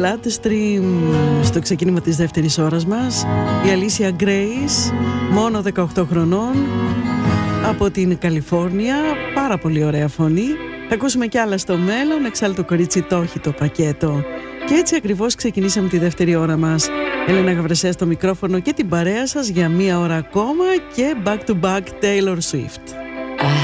Bloodstream στο ξεκίνημα της δεύτερης ώρας μας. Η Alicia Grace, μόνο 18 χρονών, από την Καλιφόρνια. Πάρα πολύ ωραία φωνή. Θα ακούσουμε κι άλλα στο μέλλον. Εξάλλου το κορίτσι το έχει το πακέτο. Και έτσι ακριβώς ξεκινήσαμε τη δεύτερη ώρα μας. Έλενα Γαβρεσέα στο μικρόφωνο και την παρέα σας για μία ώρα ακόμα και back to back Taylor Swift.